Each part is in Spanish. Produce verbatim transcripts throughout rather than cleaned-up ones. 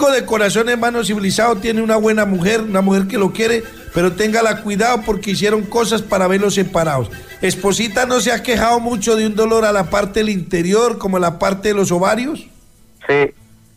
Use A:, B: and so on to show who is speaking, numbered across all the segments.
A: digo de corazón, hermano civilizado, tiene una buena mujer, una mujer que lo quiere, pero téngala cuidado porque hicieron cosas para verlos separados. Esposita no se ha quejado mucho de un dolor a la parte del interior, como a la parte de los ovarios.
B: Sí.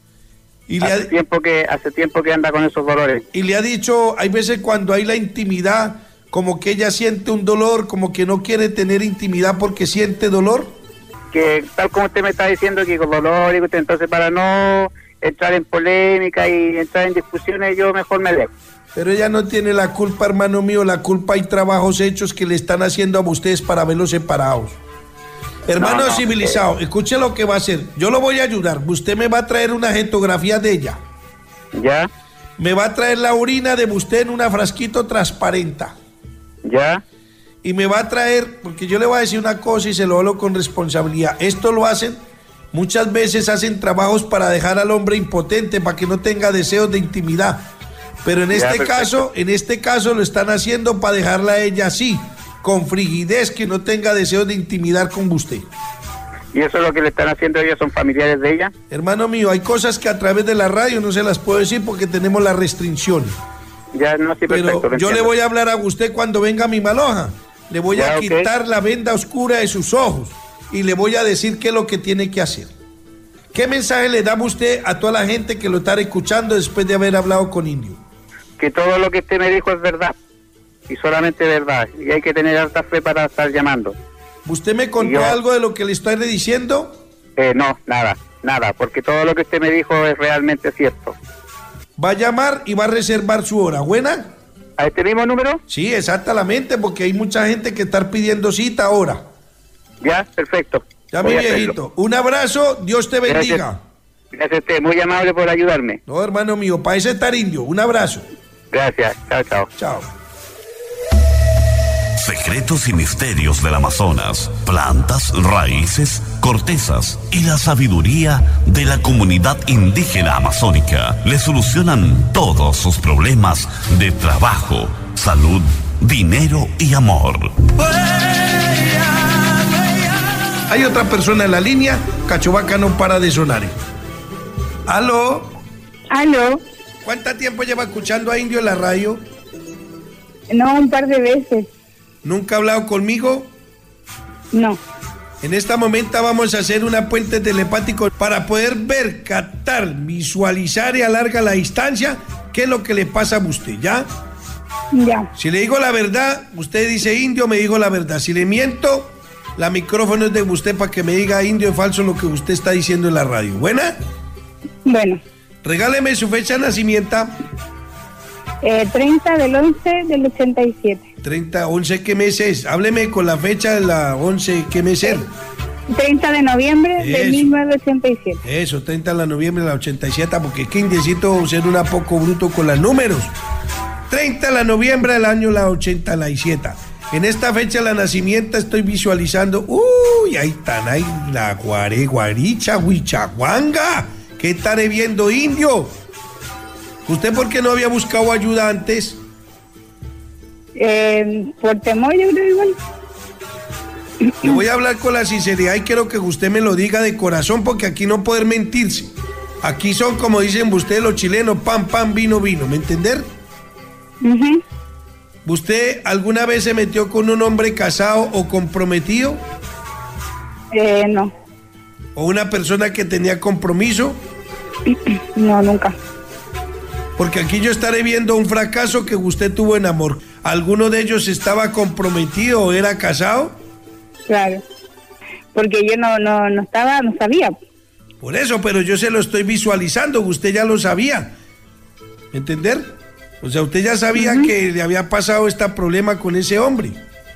A: Y le
B: hace
A: ha,
B: tiempo que hace tiempo que anda con esos dolores.
A: Y le ha dicho, hay veces cuando hay la intimidad, como que ella siente un dolor, como que no quiere tener intimidad porque siente dolor.
B: Que tal como usted me está diciendo, que con dolor, y usted, entonces para no entrar en polémica y entrar en discusiones, yo mejor me dejo.
A: Pero ella no tiene la culpa, hermano mío, la culpa hay trabajos hechos que le están haciendo a ustedes para verlos separados. Hermano no, no, civilizado, eh. escuche lo que va a hacer. Yo lo voy a ayudar. Usted me va a traer una fotografía de ella.
B: Ya.
A: Me va a traer la orina de usted en una frasquito transparente.
B: Ya.
A: Y me va a traer, porque yo le voy a decir una cosa y se lo hablo con responsabilidad. Esto lo hacen, muchas veces hacen trabajos para dejar al hombre impotente, para que no tenga deseos de intimidad. Pero en este ya, caso, en este caso lo están haciendo para dejarla a ella así, con frigidez, que no tenga deseos de intimidar con usted.
B: ¿Y eso es lo que le están haciendo ellos? ¿Son familiares de ella?
A: Hermano mío, hay cosas que a través de la radio no se las puedo decir porque tenemos las restricciones.
B: Ya, no, sí, perfecto,
A: pero yo le voy a hablar a usted cuando venga mi maloja. Le voy ya, a quitar okay. la venda oscura de sus ojos y le voy a decir qué es lo que tiene que hacer. ¿Qué mensaje le da usted a toda la gente que lo está escuchando después de haber hablado con Indio?
B: Que todo lo que usted me dijo es verdad, y solamente verdad, y hay que tener alta fe para estar llamando.
A: ¿Usted me contó yo, algo de lo que le estoy diciendo?
B: Eh, no, nada, nada, porque todo lo que usted me dijo es realmente cierto.
A: Va a llamar y va a reservar su hora, ¿buena?
B: ¿A este mismo número?
A: Sí, exactamente, porque hay mucha gente que está pidiendo cita ahora.
B: Ya, perfecto.
A: Ya, mi viejito. Un abrazo, Dios te bendiga.
B: Gracias, Gracias a usted, muy amable por ayudarme.
A: No, hermano mío, para ese estar Indio. Un abrazo.
B: Gracias, chao, chao.
A: Chao.
C: Secretos y misterios del Amazonas, plantas, raíces, cortezas y la sabiduría de la comunidad indígena amazónica le solucionan todos sus problemas de trabajo, salud, dinero y amor.
A: Hay otra persona en la línea, Cachovaca no para de sonar. ¿Aló?
D: ¿Aló?
A: ¿Cuánto tiempo lleva escuchando a Indio en la radio?
D: No, un par de veces.
A: ¿Nunca ha hablado conmigo?
D: No.
A: En este momento vamos a hacer una puente telepático para poder ver, captar, visualizar y alargar la distancia qué es lo que le pasa a usted, ¿ya?
D: Ya.
A: Si le digo la verdad, usted dice Indio, me dijo la verdad. Si le miento, la micrófono es de usted para que me diga Indio es falso lo que usted está diciendo en la radio. ¿Buena?
D: Bueno.
A: Regáleme su fecha de nacimiento.
D: Eh, treinta del once del ochenta y siete.
A: treinta, once, ¿qué mes es? Hábleme con la fecha de la once, ¿qué mes es?
D: treinta de noviembre
A: Eso.
D: de mil novecientos ochenta y siete.
A: Eso, treinta de noviembre de la ochenta y siete, porque que indiecito ser una poco bruto con los números. treinta de noviembre del año la ochenta y siete. En esta fecha de la nacimiento estoy visualizando, uy, ahí están, ahí la guare, guaricha, huichaguanga. ¿Qué estaré viendo, Indio? ¿Usted por qué no había buscado ayuda antes?
D: Eh, por temor, yo creo igual.
A: Le voy a hablar con la sinceridad y quiero que usted me lo diga de corazón, porque aquí no poder mentirse. Aquí son, como dicen ustedes los chilenos, pan, pan, vino, vino, ¿me entender?
D: Uh-huh.
A: ¿Usted alguna vez se metió con un hombre casado o comprometido?
D: Eh, no.
A: ¿O una persona que tenía compromiso?
D: No, nunca.
A: Porque aquí yo estaré viendo un fracaso que usted tuvo en amor. ¿Alguno de ellos estaba comprometido o era casado?
D: Claro. Porque yo no, no, no estaba, no sabía.
A: Por eso, pero yo se lo estoy visualizando, usted ya lo sabía. ¿Entender? O sea, usted ya sabía uh-huh. que le había pasado este problema con ese hombre.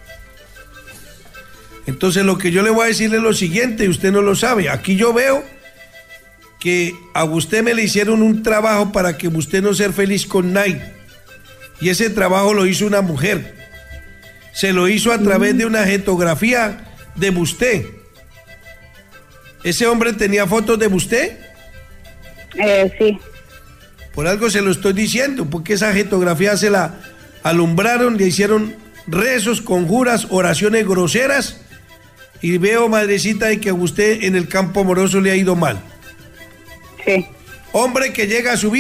A: Entonces lo que yo le voy a decirle es lo siguiente, usted no lo sabe. Aquí yo veo que a usted me le hicieron un trabajo para que usted no sea feliz con nadie. Y ese trabajo lo hizo una mujer. Se lo hizo a través de una fotografía de usted. ¿Ese hombre tenía fotos de usted?
D: Eh, sí.
A: Por algo se lo estoy diciendo, porque esa fotografía se la alumbraron, le hicieron rezos, conjuras, oraciones groseras, y veo, madrecita, de que a usted en el campo amoroso le ha ido mal.
D: Sí.
A: Hombre que llega a su vida